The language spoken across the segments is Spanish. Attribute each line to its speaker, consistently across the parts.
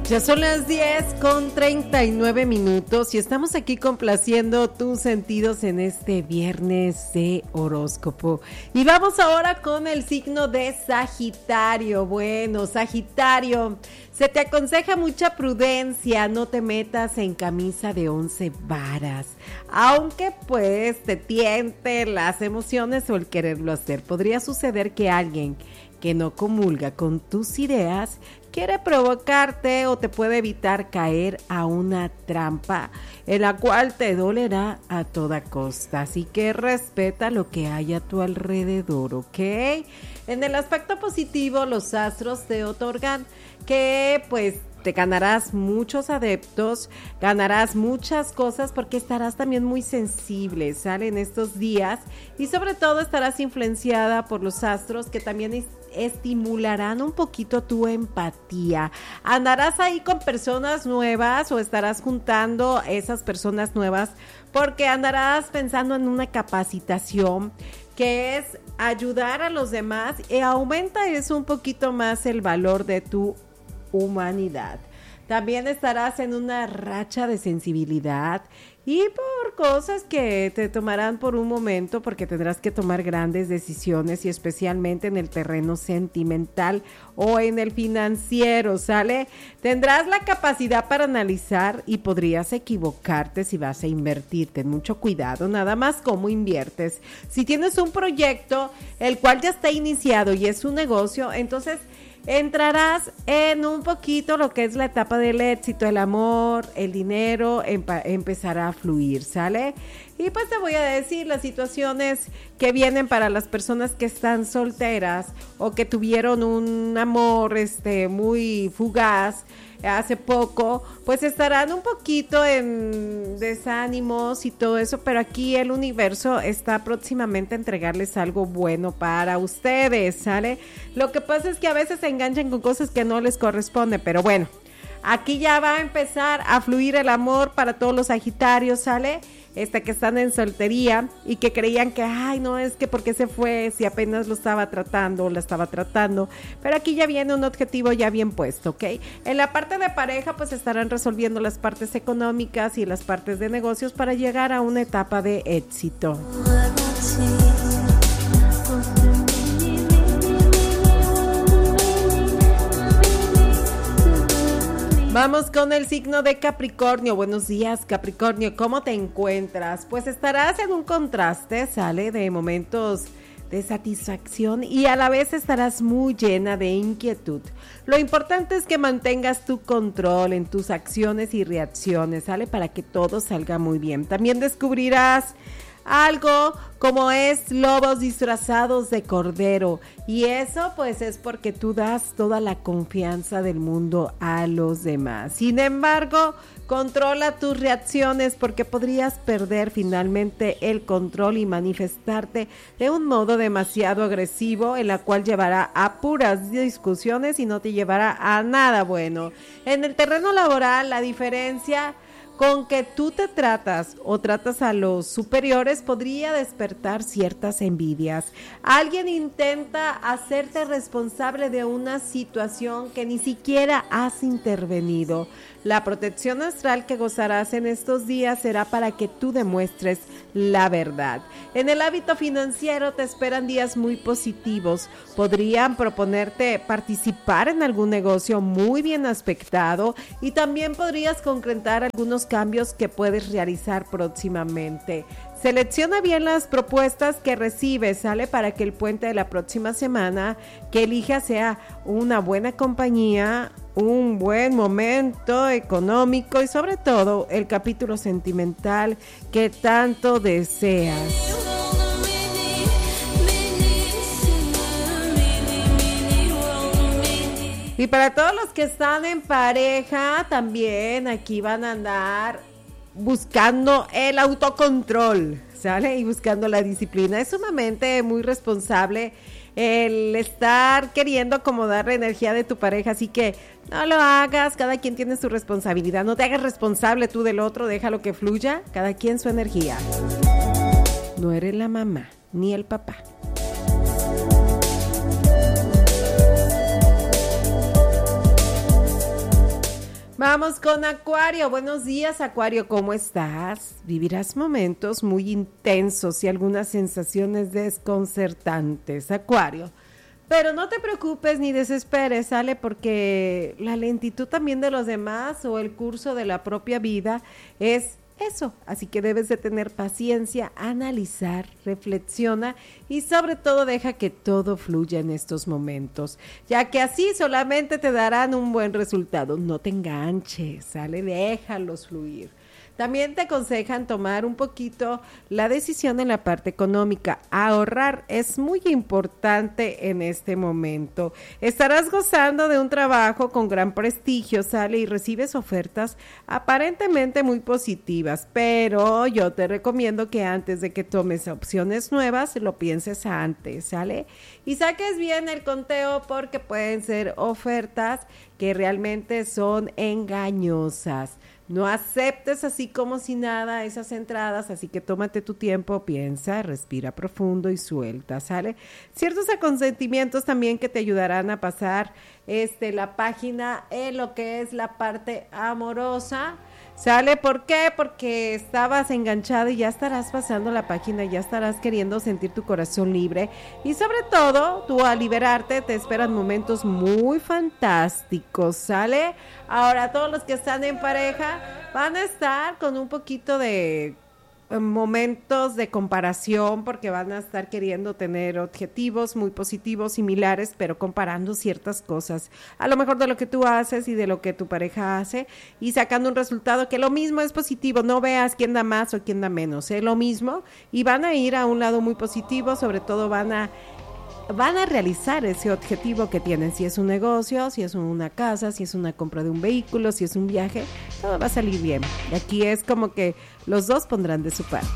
Speaker 1: Ya son las 10:39 y estamos aquí complaciendo tus sentidos en este viernes de horóscopo. Y vamos ahora con el signo de Sagitario. Bueno, Sagitario, se te aconseja mucha prudencia, no te metas en camisa de 11 varas, aunque pues te tienten las emociones o el quererlo hacer. Podría suceder que alguien que no comulga con tus ideas quiere provocarte o te puede evitar caer a una trampa en la cual te dolerá a toda costa. Así que respeta lo que hay a tu alrededor, ¿ok? En el aspecto positivo, los astros te otorgan que pues te ganarás muchos adeptos, ganarás muchas cosas porque estarás también muy sensible, ¿sale? En estos días, y sobre todo estarás influenciada por los astros que también estimularán un poquito tu empatía. Andarás ahí con personas nuevas o estarás juntando esas personas nuevas porque andarás pensando en una capacitación que es ayudar a los demás y aumenta eso un poquito más el valor de tu humanidad. También estarás en una racha de sensibilidad y por cosas que te tomarán por un momento porque tendrás que tomar grandes decisiones y especialmente en el terreno sentimental o en el financiero, ¿sale? Tendrás la capacidad para analizar y podrías equivocarte si vas a invertir. Ten mucho cuidado, nada más cómo inviertes. Si tienes un proyecto el cual ya está iniciado y es un negocio, entonces entrarás en un poquito lo que es la etapa del éxito, el amor, el dinero empezará a fluir, ¿sale? Y pues te voy a decir las situaciones que vienen para las personas que están solteras o que tuvieron un amor muy fugaz hace poco, pues estarán un poquito en desánimos y todo eso, pero aquí el universo está próximamente a entregarles algo bueno para ustedes, ¿sale? Lo que pasa es que a veces se enganchan con cosas que no les corresponde, pero bueno, aquí ya va a empezar a fluir el amor para todos los Sagitarios, ¿sale? Que están en soltería y que creían que, ay, no, es que ¿por qué se fue? Si apenas lo estaba tratando o la estaba tratando. Pero aquí ya viene un objetivo ya bien puesto, ¿ok? En la parte de pareja, pues estarán resolviendo las partes económicas y las partes de negocios para llegar a una etapa de éxito. Vamos con el signo de Capricornio. Buenos días, Capricornio. ¿Cómo te encuentras? Pues estarás en un contraste, ¿sale? De momentos de satisfacción y a la vez estarás muy llena de inquietud. Lo importante es que mantengas tu control en tus acciones y reacciones, ¿sale? Para que todo salga muy bien. También descubrirás algo como es lobos disfrazados de cordero, y eso pues es porque tú das toda la confianza del mundo a los demás. Sin embargo, controla tus reacciones porque podrías perder finalmente el control y manifestarte de un modo demasiado agresivo, en la cual llevará a puras discusiones y no te llevará a nada bueno. En el terreno laboral, la diferencia con que tú te tratas o tratas a los superiores podría despertar ciertas envidias. Alguien intenta hacerte responsable de una situación que ni siquiera has intervenido. La protección astral que gozarás en estos días será para que tú demuestres la verdad. En el ámbito financiero te esperan días muy positivos. Podrían proponerte participar en algún negocio muy bien aspectado y también podrías concretar algunos cambios que puedes realizar próximamente. Selecciona bien las propuestas que recibes, ¿sale? Para que el puente de la próxima semana que elijas sea una buena compañía, un buen momento económico y sobre todo el capítulo sentimental que tanto deseas. Y para todos los que están en pareja, también aquí van a andar buscando el autocontrol, ¿sale? Y buscando la disciplina. Es sumamente muy responsable el estar queriendo acomodar la energía de tu pareja, así que no lo hagas, cada quien tiene su responsabilidad, no te hagas responsable tú del otro, déjalo que fluya, cada quien su energía. No eres la mamá ni el papá. vamos con Acuario. Buenos días, Acuario, ¿cómo estás? Vivirás momentos muy intensos y algunas sensaciones desconcertantes, Acuario. Pero no te preocupes ni desesperes, ¿sale? Porque la lentitud también de los demás o el curso de la propia vida es eso. Así que debes de tener paciencia, analizar, reflexiona y sobre todo deja que todo fluya en estos momentos, ya que así solamente te darán un buen resultado. No te enganches, ¿sale? Déjalos fluir. También te aconsejan tomar un poquito la decisión en la parte económica. Ahorrar es muy importante en este momento. Estarás gozando de un trabajo con gran prestigio, ¿sale? Y recibes ofertas aparentemente muy positivas, pero yo te recomiendo que antes de que tomes opciones nuevas, lo pienses antes, ¿sale? Y saques bien el conteo porque pueden ser ofertas que realmente son engañosas. No aceptes así como si nada esas entradas, así que tómate tu tiempo, piensa, respira profundo y suelta, ¿sale? Ciertos consentimientos también que te ayudarán a pasar la página en lo que es la parte amorosa, ¿sale? ¿Por qué? Porque estabas enganchado y ya estarás pasando la página, ya estarás queriendo sentir tu corazón libre y sobre todo, tú al liberarte te esperan momentos muy fantásticos, ¿sale? Ahora, todos los que están en pareja van a estar con un poquito de momentos de comparación porque van a estar queriendo tener objetivos muy positivos, similares, pero comparando ciertas cosas, a lo mejor de lo que tú haces y de lo que tu pareja hace y sacando un resultado que lo mismo es positivo. No veas quién da más o quién da menos, es lo mismo y van a ir a un lado muy positivo, sobre todo van a realizar ese objetivo que tienen, si es un negocio, si es una casa, si es una compra de un vehículo, si es un viaje, todo va a salir bien. Y aquí es como que los dos pondrán de su parte.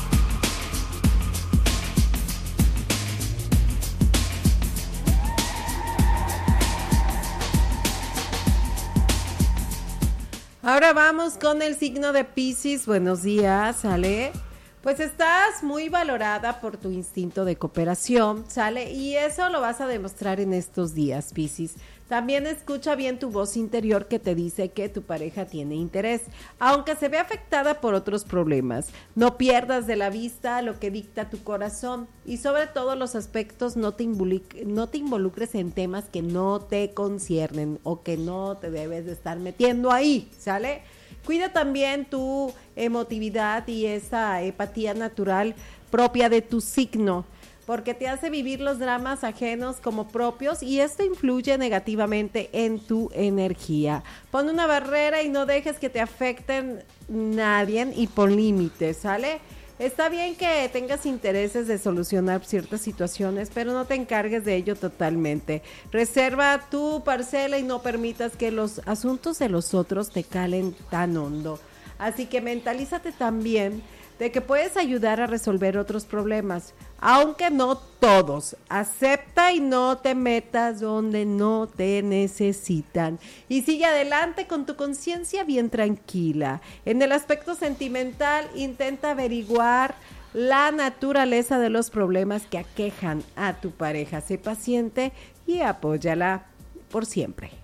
Speaker 1: Ahora vamos con el signo de Piscis. Buenos días, Ale. Pues estás muy valorada por tu instinto de cooperación, ¿sale? Y eso lo vas a demostrar en estos días, Piscis. También escucha bien tu voz interior que te dice que tu pareja tiene interés, aunque se ve afectada por otros problemas. No pierdas de la vista lo que dicta tu corazón y sobre todo los aspectos no te involucres en temas que no te conciernen o que no te debes de estar metiendo ahí, ¿sale? Cuida también tu emotividad y esa empatía natural propia de tu signo, porque te hace vivir los dramas ajenos como propios y esto influye negativamente en tu energía. Pon una barrera y no dejes que te afecten nadie y pon límites, ¿sale? Está bien que tengas intereses de solucionar ciertas situaciones, pero no te encargues de ello totalmente. Reserva tu parcela y no permitas que los asuntos de los otros te calen tan hondo. Así que mentalízate también de que puedes ayudar a resolver otros problemas, aunque no todos. Acepta y no te metas donde no te necesitan. Y sigue adelante con tu conciencia bien tranquila. En el aspecto sentimental, intenta averiguar la naturaleza de los problemas que aquejan a tu pareja. Sé paciente y apóyala por siempre.